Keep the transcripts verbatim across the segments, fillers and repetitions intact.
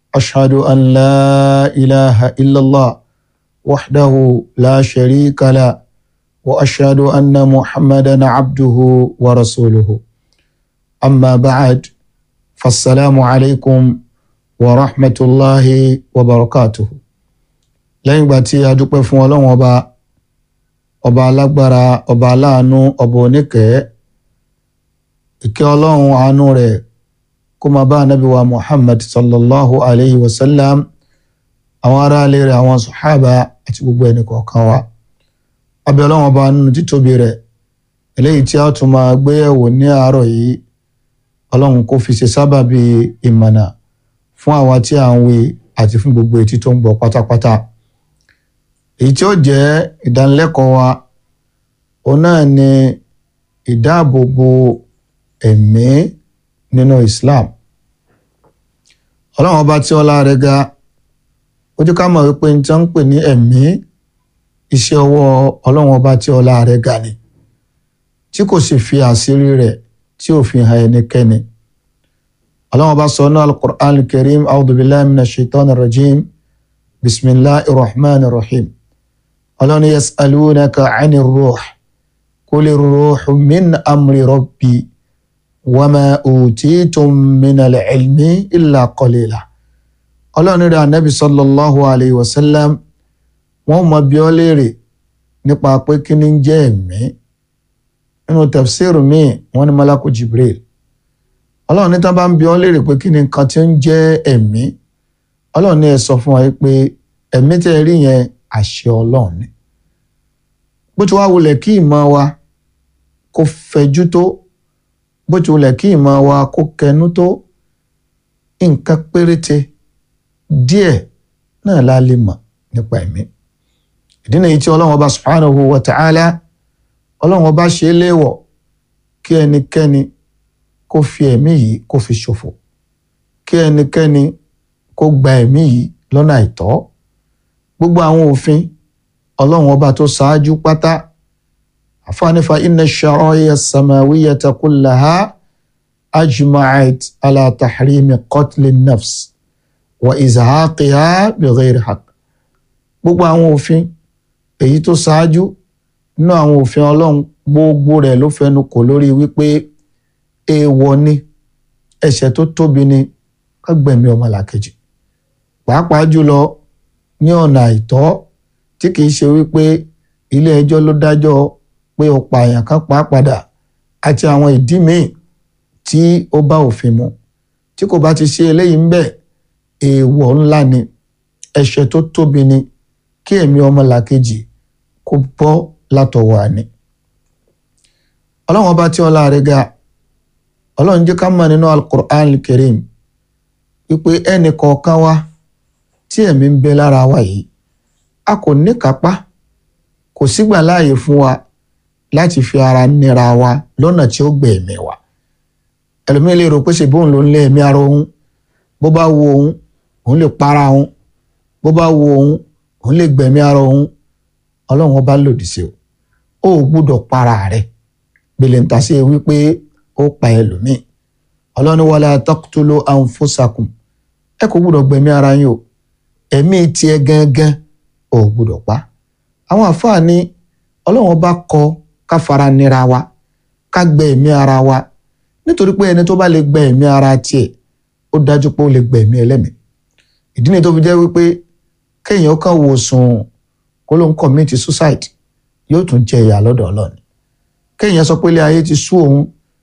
أشهد أن لا إله إلا الله وحده لا شريك له وأشهد أن محمدا عبده ورسوله أما بعد فالسلام عليكم ورحمة الله وبركاته. lẹ́yìn ìgbà tí a dúpẹ́ fún Ọlọ́run ọba ọba alágbára ọba aláàánú ọba oníkẹ́, ìkẹ́ Ọlọ́run àánú rẹ̀ kó máa bá ànábì wa Muhammad sallallahu alayhi wa sallam, àwọn ará ilé rẹ̀, àwọn sàhábà àti gbogbo ẹni kọ̀ọ̀kan wa. A bẹ̀ Ọlọ́run ọba nínú títóbi rẹ̀ eléyìí tí a tún máa gbé yẹ̀wò ní àárọ̀ yìí, Ọlọ́run kó fi ṣe sábàbí ìmọ̀nà fún àwa tí à ń wí àti fún gbogbo etí tó ń gbọ́ pátápátá. Èyí tí ó jẹ́ ìdánilẹ́kọ̀ọ́ wa òun náà ni ìdáàbòbò ẹ̀mí nínú Islam. Ọlọ́run ọba tí ọlá rẹ̀ ga ó jẹ́ ká mọ̀ wípé ní tí wọ́n ń pè ní ẹ̀mí, iṣẹ́ ọwọ́ Ọlọ́run ọba tí ọlá rẹ̀ ga ni, tí kò sì fi àṣírí rẹ̀ tí ò fi hàn ẹnikẹ́ni. Ọlọ́run ọba sọ ní al-Qur'an al-Karim, a'udhu billahi minash shaitanir rajim, bismillahir rahmanir rahim. Ọlọ́run ní yas'alunaka 'anir ruh qulir ruhu min amri rabbi wama utitum minal ilmi illa qalila. Ọlọ́run rẹ̀ Ànábì sallallahu alayhi wa sallam, wọ́n mọ̀ bí ọ léèrè nípa pé kí ni ń jẹ́ ẹ̀mí. Nínú tafsir mi wọ́n ní malaku Jibril. Ọlọ́run ní tán bá ń bí ọ léèrè pé kí ni nǹkan tí ń jẹ́ ẹ̀mí, Ọlọ́run ní ẹ sọ fún wa pé ẹ̀mí tẹ́ rí yẹn àṣẹ Ọlọ́run ni. Bó ti wá wulẹ̀ kí ìmọ̀ wa kó fẹ̀jú tó, bó ti wulẹ̀ kí ìmọ̀ wa kó kẹnu tó, nǹkan péréte díẹ̀ náà la lè mọ̀ nípa ẹ̀mí. Ìdí nìyí tí Ọlọ́run ọba subhanahu wa ta'ala, Ọlọ́run ọba ṣe é léèwọ̀ kí ẹnikẹ́ni kó fi ẹ̀mí yìí kó fi ṣòfò, kí ẹnikẹ́ni kó gba ẹ̀mí yìí lọ́nà àìtọ́. Gbogbo àwọn òfin Ọlọ́run ọba tó ṣáájú pátá, àfáàní fa inna ash-shara'i'a as-samawiyyata kullaha ajma'at ala tahrimi qatli an-nafs wa izhaqiha bighayri haqq. Gbogbo àwọn òfin èyí tó ṣáájú nínú àwọn òfin Ọlọ́run, gbogbo rẹ̀ ló fẹnu kò lórí wípé èèwọ̀ ni, ẹ̀ṣẹ̀ tó tóbi ni ká gbẹ̀mí ọmọlàkejì, pàápàá jùlọ ní ọ̀nà àìtọ́, tí kìí ṣe wípé ilé ẹjọ́ ló dájọ́ pé ó pa èèyàn kan pa padà, àti àwọn ìdí míì tí ó bá òfin mu. Tí kò bá ti ṣe eléyìí ń bẹ, èèwọ̀ ńlá ni, ẹ̀ṣẹ̀ tó tóbi ni kí ẹ̀mí ọmọlàkejì kó bọ́ látọwọ́ àní. Ọlọ́run ọba tí ọlá rẹ̀ ga, Ọlọ́run jẹ́ ká mọ̀ nínú al-Qur'an al-Karim wípé ẹnì kọ̀ọ̀kan wa tí ẹ̀mí ń bẹ lára wa yìí, a kò ní kápá, kò sígbà láàyè fún wa láti fi ara nira wa lọ́nà tí ó gbé ẹ̀mí wa. Ẹlòmíì lè rò pé ṣe bóun ló ń lé ẹ̀mí ara òun, bó bá wo òun òun lè para òun, bó bá wo òun òun lè gbẹ̀mí ara òun. Ọlọ́run ọba lòdì sí o, ó gbúdọ̀ para rẹ̀ gbèlè ń ta sí wípé ó pa ẹlòmíì. Ọlọ́run wala taqtulu anfusakum, ẹ kò gbúdọ̀ gbẹ̀mí ara yín o, ẹ̀mí tiẹ̀ gangan ò gbúdọ̀ pa. Àwọn àfáà ní Ọlọ́run ọba kọ̀ ká fara nira wa, ká gbẹ ẹ̀mí ara wa, nítorí pé ẹni tó bá lè gbẹ ẹ̀mí ara tiẹ̀, ó dájú pé ó lè gbẹ ẹ̀mí ẹlẹ́mìí. Ìdí nìyí tó fi jẹ́ wípé kéèyàn kàn wò sùn kó ló ń commit suicide, yóò tún jẹ ìyà lọ́dọ̀ Ọlọ́run. Kéèyàn sọ pé ilé ayé ti sú òun,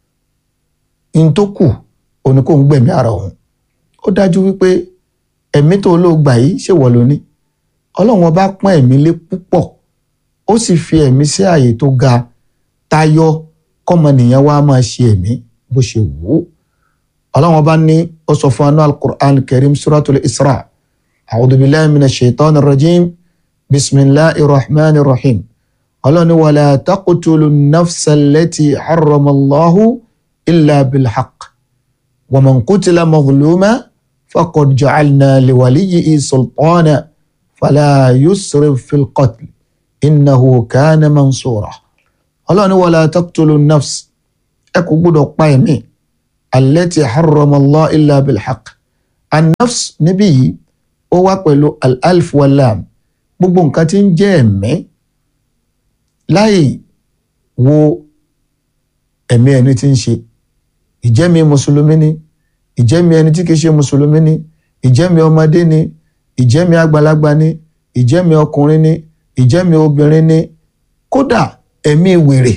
in tó kù òun kò ń gbẹ̀mí ara òun, ó dájú wípé ẹ̀mí tó ló gbà yìí ṣèwọ̀ lóní. Ọlọ́run ọba pọ́n ẹ̀mí lé púpọ̀, ó sì fi ẹ̀mí sí ààyè tó ga tayọ kọ́mọnìyàn wá máa ṣe ẹ̀mí bó ṣe wù ú. Ọlọ́run ọba ní ó sọ fún anú al-Qur'an al-Karim, suratul Isra, a'udhu billahi minash shaitanir rajim, bismillahir rahmanir rahim. Ọlọ́run ní wala taqtulu an-nafsa allati harrama Allahu illa bilhaq wa man qutila mazluma faqad ja'alna liwaliyyihi sultana fala yusrif fil qatl innahu kana mansura. Ọlọ́run ní wala taqtulu an-nafs, ẹ kò gbọ́dọ̀ pa ẹ̀mí allati harrama Allah illa bilhaq, an-nafs níbí yìí ó wá pẹ̀lú al-alif wal-lam gbogbo nǹkan tí ń jẹ́ ẹ̀mí láì wo ẹ̀mí ẹni tí ń ṣe ìjẹ́mi mùsùlùmí ni ìjẹ́mi ẹni tí kìí ṣe mùsùlùmí ni ìjẹ́mi ọmọdé ni ìjẹ́mi àgbàlagbà ni ìjẹ́mi ọkùnrin ni ìjẹ́mi obìnrin ni kódà ẹ̀mí wèrè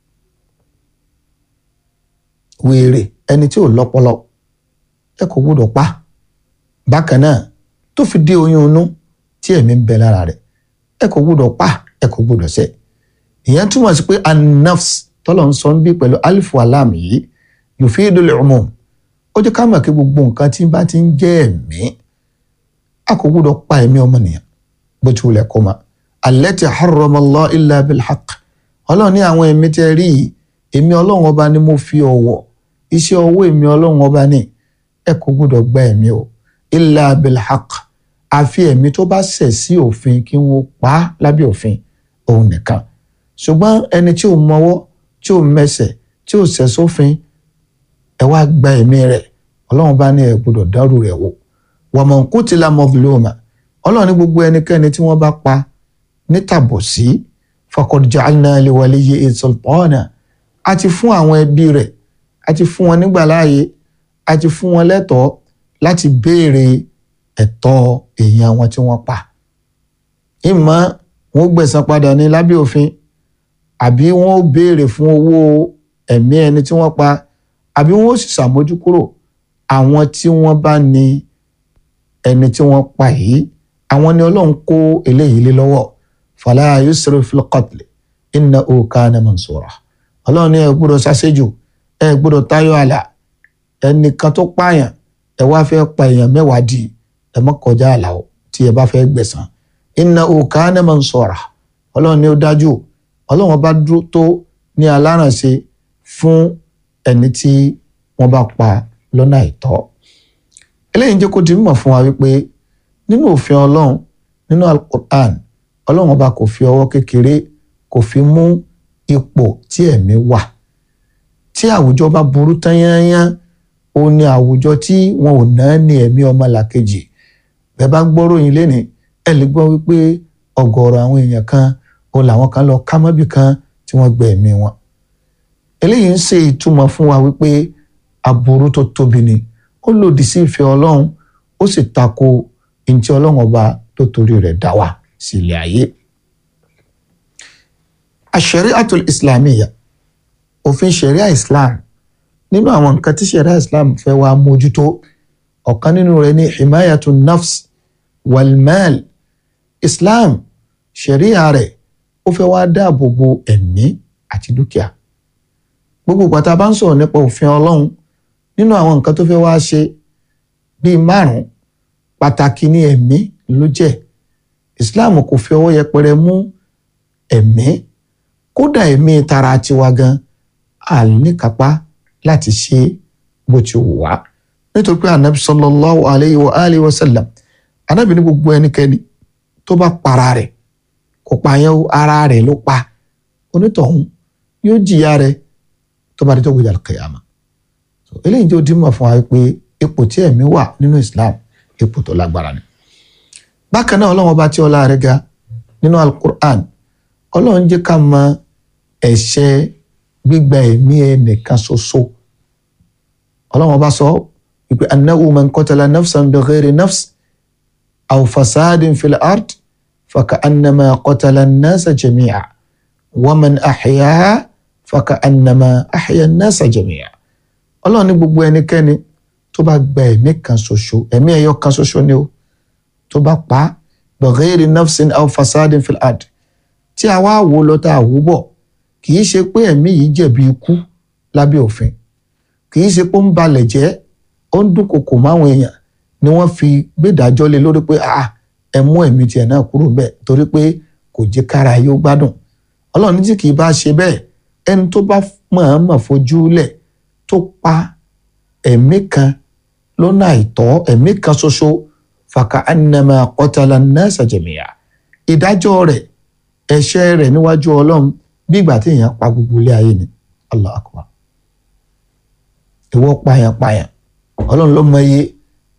wèrè ẹni tí ò lọ́pọlọ ẹ kò gbọ́dọ̀ pa bákan náà tó fi dé oyún inú tí ẹ̀mí ń bẹ lára rẹ̀ ẹ kò gbọ́dọ̀ pa ẹ kò gbọ́dọ̀ ṣe ìyẹn túmọ̀ sí pé an-nafs tọ́lọ̀ ń sọ ń bí pẹ̀lú alifu alam yìí yufidul umum ó jẹ́ ká mọ̀ kí gbogbo nǹkan tí bá ti ń jẹ́ ẹ̀mí a kò gbọ́dọ̀ pa ẹ̀mí ọmọnìyàn bó ti wulẹ̀ kó ma allati harrama Allah illa bil haqq ọlọ́run ní àwọn ẹ̀mí tẹ́ rí yìí èmi ọlọ́run ọba ni mo fi ọ̀wọ̀ iṣẹ́ ọwọ́ èmi ọlọ́run ọba ní ẹ kò gbọ́dọ̀ gba ẹ̀mí o illa bil haqq àfi ẹ̀mí tó bá ṣẹ̀ sí òfin kí wọ́n pa á lábẹ́ òfin òun nìkan ṣùgbọ́n ẹni tí ò mọwọ́ tí ò mẹsẹ̀ tí ò ṣẹ̀ sófin ẹ wá gba ẹ̀mí rẹ̀ ọlọ́run bá ní ẹ gbọ́dọ̀ dárú rẹ̀ wò wa man qutila mazluma ọlọ́run ní gbogbo ẹnikẹ́ni tí wọ́n bá pa ní tàbọ̀sí faqad ja'alna li waliyyi sultana a ti fún àwọn ẹbí rẹ̀ a ti fún wọn nígbà láàyè a ti fún wọn lẹ́tọ̀ọ́ láti béèrè ẹ̀tọ́ èèyàn wọn tí wọ́n pa ìmọ̀ wọn gbẹ̀san padà ní lábẹ́ òfin àbí wọn ó béèrè fún owó ẹ̀mí ẹni tí wọ́n pa àbí wọn ó sì ṣàmójúkúrò àwọn tí wọ́n bá ní ẹni tí wọ́n pa yìí àwọn ni ọlọ́run kó eléyìí lé lọ́wọ́ fala yusrif fil qatl innahu kana mansura ọlọ́run ní ẹ gbọ́dọ̀ ṣàṣejù ẹ gbọ́dọ̀ tayọ àlà ẹnìkan tó pààyàn ẹ wá fẹ́ pa èèyàn mẹ́wàá dì ẹ má kọjá àlà o tí ẹ bá fẹ́ gbẹ̀san innahu kana mansura ọlọ́run ní ó dájú ọlọ́run bá dúró tó ní alárànṣe fún ẹni tí wọ́n bá pa lọ́nà àìtọ́ eléyìí jẹ́ kó di mímọ̀ fún wa wípé nínú òfin ọlọ́run nínú al-Qur'an ọlọ́run ọba kò fi ọwọ́ kékeré kò fi mú ipò tí ẹ̀mí wà tí àwùjọ bá burú tán yányán ó ní àwùjọ tí wọn ò náà ní ẹ̀mí ọmọlàkejì bẹ́ẹ̀ bá gbọ́rọ̀ yín lénìí ẹ lè gbọ́ wípé ọ̀gọ̀ọ̀rọ̀ àwọn èèyàn kan ó làwọn kan lọ ká mọ́bì kan tí wọ́n gbẹ ẹ̀mí wọn eléyìí ń ṣe ìtumọ̀ fún wa wípé aburú tó tóbi ni ó lòdì sí ìfẹ́ ọlọ́run ó sì tako ìntí ọlọ́run ọba tó torí rẹ̀ dá wa sí ilé ayé. Ash-Shari'atul Islamiyya òfin sharia Islam nínú àwọn nǹkan tí sharia Islam fẹ́ wá mójútó ọ̀kan nínú rẹ̀ ní himayatun nafs wal mal Islam sharia rẹ̀ ó fẹ́ wá dáàbò bo ẹ̀mí àti dúkìá gbogbo pátá bá ń sọ̀rọ̀ nípa òfin ọlọ́run nínú àwọn nǹkan tó fẹ́ wá ṣe bíi márùn-ún pàtàkì ní ẹ̀mí ló jẹ́ Islam kò fi ọwọ́ yẹpẹrẹ mú ẹ̀mí kódà ẹ̀mí tara tiwa gan àníkápá láti ṣe bó ti wù wá nítorí pé anabi sallallahu alayhi wa alihi wa sallam anabi ní gbogbo ẹnikẹ́ni tó bá para rẹ̀ kò pààyàn ara rẹ̀ ló pa onítọ̀hún yóò jìyà rẹ̀ tó bá dé tó gbé jà al-qiyama eléyìí tó dì mọ̀ fún wa pé ipò tí ẹ̀mí wà nínú Islam ipò tó lágbára ni bákan náà ọlọ́run ọba tí ọlá rẹ̀ ga nínú al-Qur'an ọlọ́run jẹ́ ká mọ ẹ̀ṣẹ̀ gbígba ẹ̀mí ẹnìkan ṣoṣo ọlọ́run ọba sọ wípé annahu man qatala nafsan bighayri nafs aw fasadin fil ard faka'annama qatala an-nasa jami'a wa man ahyaha faka'annama ahya an-nasa jami'a ọlọ́run ní gbogbo ẹnikẹ́ni tó bá gba ẹ̀mí kan ṣoṣo ẹ̀mí ẹyọ kan ṣoṣo ni ó tó bá pa bighayri nafsin aw fasadin fil ard tí a wá wò lọ tá a wò bọ̀ kì í ṣe pé ẹ̀mí yìí jẹ̀bi ikú lábẹ́ òfin kì í ṣe pé ó ń balẹ̀ jẹ́ ó ń dúnkokò máwọn èèyàn ni wọ́n fi gbẹ́dájọ́ lé lórí pé ah ẹ mú ẹ̀mí tiẹ̀ náà kúrò bẹ́ẹ̀ torí pé kò jẹ́ kára yóò gbádùn ọlọ́run tí kì í bá ṣe bẹ́ẹ̀ ẹni tó bá mọ̀ọ́mọ̀ fojú lẹ̀ tó pa ẹ̀mí kan lọ́nà àìtọ́ ẹ̀mí kan ṣoṣo fàkà annama qatala an-nasa jami'a ìdájọ́ rẹ̀ ẹ̀ṣẹ̀ rẹ̀ níwájú ọlọ́run bí ìgbà tí èèyàn pa gbogbo ilé ayé ni Allahu Akbar ìwọ pààyàn pààyàn ọlọ́run ló mọ iye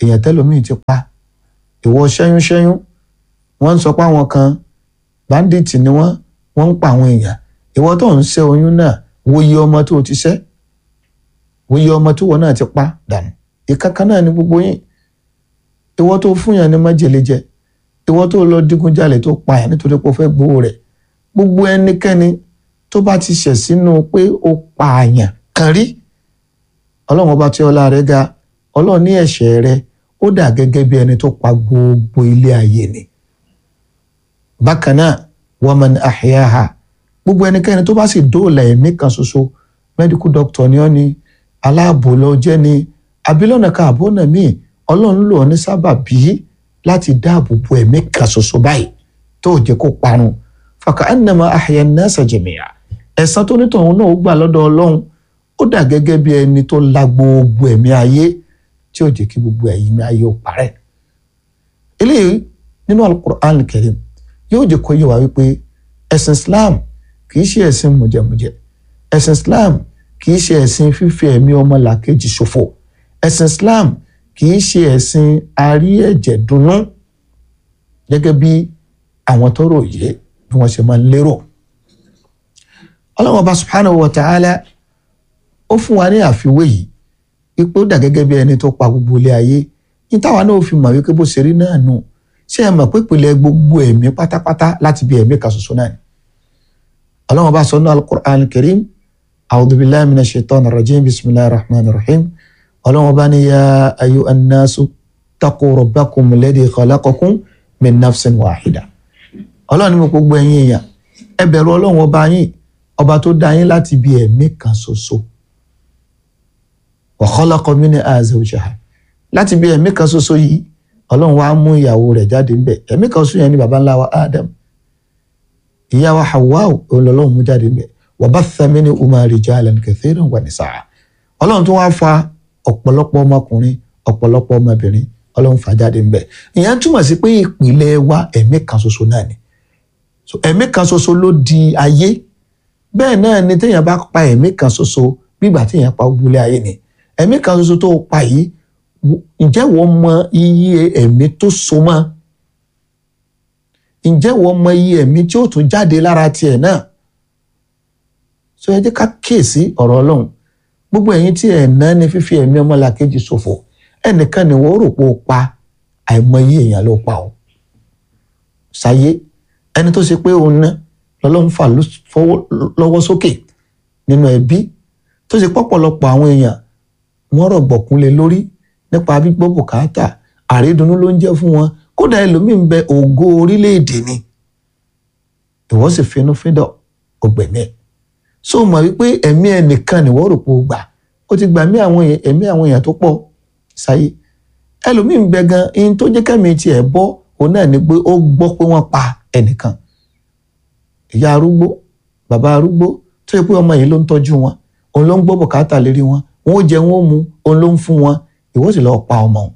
èèyàn tẹ́lòmíì ti pa. Ìwọ ṣẹ́yún ṣẹ́yún wọ́n ń sọ pé àwọn kan bandits ni wọ́n wọ́n ń pa àwọn èèyàn. Ìwọ tó ń ṣẹ́ oyún náà wo iye ọmọ tó ti ṣẹ́, wo iye ọmọ tó wọ́n náà ti pa dànù. Ìkankan náà ni gbogbo yín. Ìwọ tó fún yàn ní májèlé jẹ, ìwọ tó lọ digunjalè tó pa yàn nítorí pé ó fẹ́ gbowó rẹ̀. Gbogbo ẹnikẹ́ni tó bá ti ṣẹ̀ sínú pé ó pa àyàn kan rí, Ọlọ́run ọba tí ọlá rẹ̀ ga, Ọlọ́run ní ẹ̀ṣẹ̀ rẹ̀ ó dà gẹ́gẹ́ bí ẹni tó pa gbogbo ilé ayé ni. Bákan náà wa man ahyaha, gbogbo ẹnikẹ́ni tó bá sì dóòlà ẹ̀mí kan ṣoṣo, medical doctor ni ọ́ ni, aláàbò lọ jẹ́ ni, abilọ́nà kan àbọ̀nà míì, Ọlọ́run lò ọ́ ní sábàbí láti dáàbò bo ẹ̀mí kan ṣoṣo báyìí tó jẹ́ kó parun. Faka'annama ahya an-nasa jami'a, ẹ̀san tó nítọ̀hún náà ó gbà lọ́dọ̀ Ọlọ́run ó dà gẹ́gẹ́ bí ẹni tó la gbogbo ẹ̀mí ayé tí ó jẹ́ kí gbogbo ẹ̀mí ayé ó parẹ́. Eléyìí nínú Al-Qur'an Al-Karim yóò jẹ́ kó yé wa wípé ẹ̀sìn Islam kì í ṣe ẹ̀sìn mùjẹ̀mùjẹ̀. Ẹ̀sìn Islam kì í ṣe ẹ̀sìn fífi ẹ̀mí ọmọlàkejì ṣòfò. Ẹ̀sìn Islam kì í ṣe ẹ̀sìn arí ẹ̀jẹ̀ dunnú gẹ́gẹ́ bí àwọn tọ́rọ̀ yé bí wọ́n ṣe máa ń lérò. Ọlọ́run Ọba subhanahu wa ta'ala ó fún wa ní àfiwé yìí wípé ó dà gẹ́gẹ́ bí ẹni tó pa gbogbo ilé ayé. Ní táwa náà fi mọ̀ wípé bó ṣe rí náà nù. Ṣé ẹ mọ̀ pé ìpìlẹ̀ gbogbo ẹ̀mí pátápátá láti bí ẹ̀mí kan ṣoṣo náà ni. Ọlọ́run Ọba sọ ní Al-Qur'an Al-Karim, a'udhu billahi minash shaitani rajim, bismillahir rahmanir rahim. Ọlọ́run Ọba ní ya ayyuhan nasu taqu rabbakum alladhi khalaqakum min nafsin wahida. Ọlọ́run ní mo gbogbo ẹ̀yin èèyàn, ẹ bẹ̀rù Ọlọ́run Ọba yín, ọba tó dá yín láti bí ẹ̀mí kan ṣoṣo. Wa khalaqa minha zawjaha, láti bí ẹ̀mí kan ṣoṣo yìí Ọlọ́run wá mú ìyàwó rẹ̀ jáde ńbẹ̀. Ẹ̀mí kan ṣoṣo yẹn ni baba ńlá wa Adam, ìyá wa Hawwa Ọlọ́run mú jáde ńbẹ̀. Wa batha minhuma rijalan kathiran wa nisaa, Ọlọ́run tó wá fa ọ̀pọ̀lọpọ̀ ọmọkùnrin ọ̀pọ̀lọpọ̀ ọmọbìnrin Ọlọ́run fà jáde ńbẹ̀. Ìyẹn túmọ̀ sí pé ìpìlẹ̀ wa ẹ̀mí kan ṣoṣo náà ni. So ẹ̀mí kan ṣoṣo ló di ayé. Bẹ́ẹ̀ náà ni téèyàn bá pa ẹ̀mí kan ṣoṣo bí ìgbà téèyàn pa gbogbo ilé ayé ni. Ẹ̀mí kan ṣoṣo tó pa yìí, ǹjẹ́ wọ́n mọ iye ẹ̀mí tó so mọ́? Ǹjẹ́ wọ́n mọ iye ẹ̀mí tí ó tún jáde lára tiẹ̀ náà? So ẹ jẹ́ ká kíyèsí ọ̀rọ̀ Ọlọ́run. Gbogbo ẹ̀yin tí ẹ̀ náà ní fífi ẹ̀mí ọmọlàkejì ṣòfò, ẹnìkan ni wọ́n rò pé ó pa, àìmọye èèyàn ló pa ọ́. Ṣayé ẹni tó ṣe pé òun náà lọ́lọ́run fà lọ́wọ́ sókè nínú ẹbí, tó ṣe pọ̀pọ̀lọpọ̀ àwọn èèyàn wọ́n rọ̀gbọ̀kún lé lórí nípa gbígbọ́ bùkátà, àrídùnnú ló ń jẹ́ fún wọn. Kódà ẹlòmíì ń bẹ ògo orílẹ̀-èdè ni, ìwọ sì finú fídọ̀ ọgbẹ̀mí ẹ̀. So mọ̀ wípé ẹ̀mí ẹnìkan ni wọ́n rò pé ó gbà, ó ti gbà ẹ̀mí àwọn èèyàn tó pọ̀ sáyé. Ẹlòmíì ń bẹ gan, ihun tó jẹ́ kẹ́mi tiẹ̀ bọ́ òun náà ni pé ó gbọ́ pé wọ́n pa ẹnìkan. Ìyá arúgbó, bàbá arúgbó tó yẹ pé ọmọ yìí ló ń tọ́jú wọn, òun ló ń gbọ́ bùkátà lérí wọn, wọn ó jẹ wọn ó mu, òun ló ń fún wọn, ìwọ sì lọ pa ọmọ òun.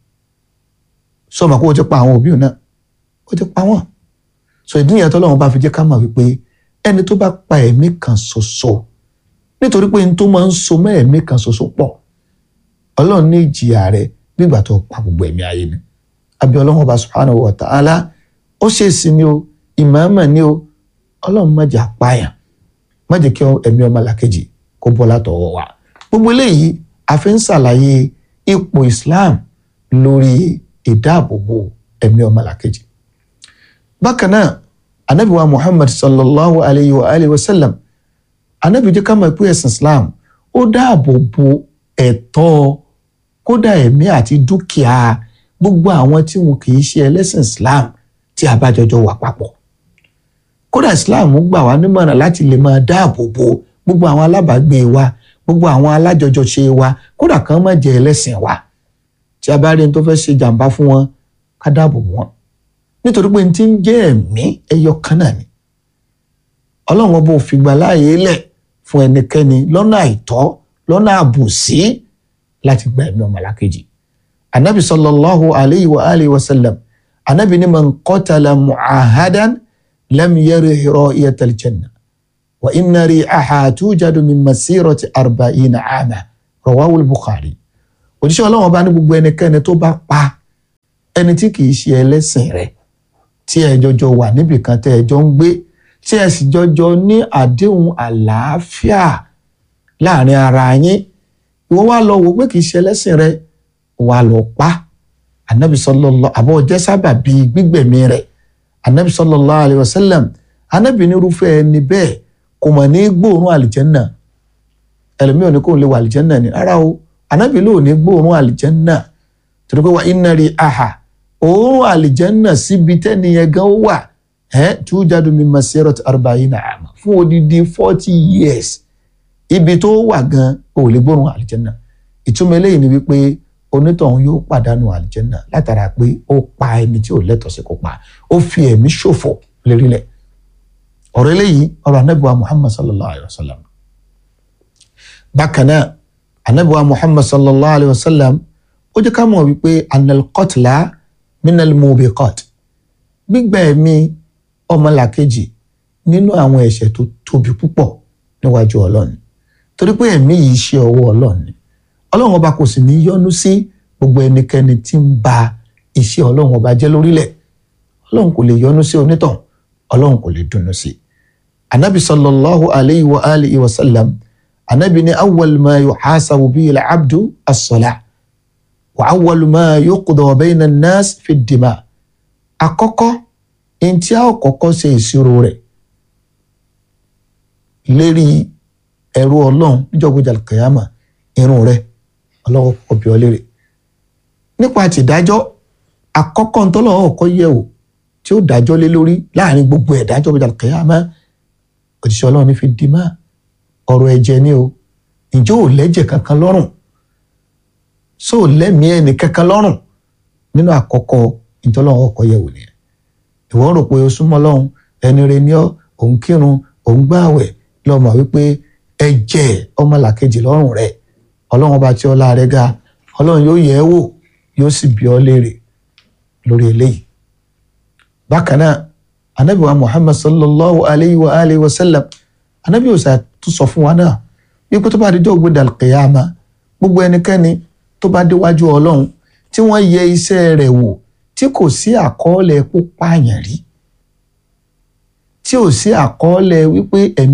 Sọ ma kó o ti pa àwọn òbí náà, ó ti pa wọn. So ìdí nìyẹn t'Ọlọ́run bá fi jẹ́ ká mọ̀ wípé ẹni tó bá pa ẹ̀mí kan ṣoṣo, nítorí pé n tó máa ń so mọ́ ẹ̀mí kan ṣoṣo pọ̀, Ọlọ́run ní ìjìyà rẹ̀ nígbà tó pa gbogbo ẹ̀mí ayé ni. Àbí Ọlọ́run Ọba subhanahu wa ta'ala, ó ṣe sí ni o, ìmọ̀ọ́mọ̀ ni o, Ọlọ́run má jẹ́ apáyàn, má jẹ́ kí ẹ̀mí ọmọlàkejì kó bọ́ látọwọ́ wa. Gbogbo eléyìí a fi ń ṣàlàyé ipò Islam lórí ìdáàbòbò ẹ̀mí ọmọlàkejì. Bákan náà, Ànábì wa Muhammad sallallahu alayhi wa alihi wa sallam, Ànábì jẹ́ ká mọ̀ pé ẹ̀sìn Islam ó dáàbòbò ẹ̀tọ́ kódà ẹ̀mí àti dúkìá gbogbo àwọn tí wọn kì í ṣe ẹlẹ́sìn Islam tí a bá jọjọ wà papọ̀. Kódà Islam gbà wá nímọ̀ràn láti lè máa dáàbòbò gbogbo àwọn alábàágbé wa, gbogbo àwọn alájọjọṣe wa, kódà kan má jẹ́ ẹlẹ́sìn wa. Tí a bá rí ẹni tó fẹ́ ṣe jàǹbá fún wọn, ká dáàbòbò wọn. Nítorí pé n tí ń jẹ́ ẹ̀mí ẹyọ kan náà ni. Ọlọ́run ọba ò fìgbà láàyè lẹ̀ fún ẹnikẹ́ni lọ́nà àìtọ́, lọ́nà àbòsí láti gba ẹ̀mí ọmọlàkejì. Ànábì sallallahu alayhi wa alihi wa sallam, Ànábì ní man qatala mu'ahadan lam yarih ra'iyatal jannah wa inna ri'aha tujadu min masirati arba'ina 'ama, rawahu al-Bukhari. òjíṣẹ́ Ọlọ́run bá ní gbogbo ẹnikẹ́ni tó bá pa ẹni tí kì í ṣe ẹlẹ́sìn rẹ̀ tí ẹ jọjọ wà níbìkan tẹ́ ẹ jọ ń gbé tí ẹ sì jọjọ ní àdéhùn àlàáfíà láàrin ara yín, ìwọ wá lọ wò pé kì í ṣe ẹlẹ́sìn rẹ̀ wà lọ pa anabi sallallahu àbọ̀ jẹ́ sábà bíi gbígbẹ̀mí rẹ̀. anabi sallallahu alayhi wa sallam anabi ní irúfẹ́ ẹni bẹ́ẹ̀ kò mọ̀ ní gbóòórùn àlìjẹ́nà. ẹlòmíràn ní kò lè wà àlìjẹ́nà ni rárá o, anabi ló ní gbóòórùn àlìjẹ́nà torí pé wà inna ri'aha òórùn àlìjẹ́nà síbi tẹ́ni yẹn gan wà ẹ́ tujadu min masirati arba'ina ama fún odidi forty years ibi tó wà gan ò lè gbóòórùn àlìjẹ́nà. ìtumọ̀ eléyìí ni wípé onítọ̀hún yóò pàdánù àlìjẹ́nà látara pé ó pa ẹni tí ò lẹ́tọ̀ọ́ sí kó pa, ó fi ẹ̀mí ṣòfò lérílẹ̀. ọ̀rọ̀ eléyìí ọ̀rọ̀ anábìwá Muhammad sallallahu alayhi wa sallam. bákan náà anábìwá Muhammad sallallahu alayhi wa sallam ó jẹ́ ká mọ̀ wípé anal qatla minal mubiqat, gbígbà ẹ̀mí ọmọlàkejì nínú àwọn ẹ̀ṣẹ̀ tó tóbi púpọ̀ níwájú Ọlọ́run, torí pé ẹ̀mí yìí ṣe ọwọ́ Ọlọ́run ni. Ọlọ́run ọba kò sì ní yọ́nú sí gbogbo ẹnikẹ́ni tí ń ba iṣẹ́ Ọlọ́run ọba jẹ́ lórílẹ̀. Ọlọ́run kò lè yọ́nú sí onítàn, Ọlọ́run kò lè dùnnú sí. anabi sallallahu alayhi wa alihi wa sallam anabi ní awwal ma yuhasabu bihi al-abdu as-salah wa awwal ma yuqda bayna an-nas fi ad-dima. àkọ́kọ́ ntí a kọ́kọ́ ṣe ìṣirò rẹ̀ lérí ẹrú Ọlọ́run níjọ́ gbọdọ̀ al-qiyama irun rẹ̀ Ọlọ́run kò bi ọ́ léèrè. nípa ti ìdájọ́ àkọ́kọ́ ntọ́lọ́wọ́ ọ̀kọ́ yẹ̀ wò tí ó dájọ́ lé lórí láàrin gbogbo ẹ̀dájọ́ gbọdọ̀ al-qiyama òjíṣẹ́ Ọlọ́run ní fi dìímà ọ̀rọ̀ ẹ̀jẹ̀ ni o. ǹjẹ́ ò lẹ́jẹ̀ kankan lọ́rùn, só ò lẹ́mìí ẹnì kankan lọ́rùn? nínú àkọ́kọ́ ntọ́lọ́wọ́ ọ̀kọ́ yẹ̀ wò nìyẹn. ìwọ rò pé o súnmọ́ Ọlọ́run, ẹni rẹ ni ọ́, òun kírun, òun gbààwẹ̀, lọ́mọ wípé ẹ̀jẹ̀ ọmọlàkejì lọ́rùn rẹ̀ Ọlọ́run bá tí ọlá rẹ̀ ga, Ọlọ́run yóò yẹ̀ ẹ́ wò, yóò sì bi ọ́ léèrè lórí eléyìí. bákan náà anabi wa Muhammad sallallahu alayhi wa alihi wa sallam anabi ọ̀sà tó sọ fún wa náà wípé tó bá di dọ́gbé dal-qiyama gbogbo ẹnikẹ́ni tó bá déwájú Ọlọ́run tí wọ́n yẹ iṣẹ́ rẹ̀ wò tí kò sí àkọọ́lẹ̀ pípààyàn rí, tí ò sí àkọọ́lẹ̀ wípé ẹ̀mí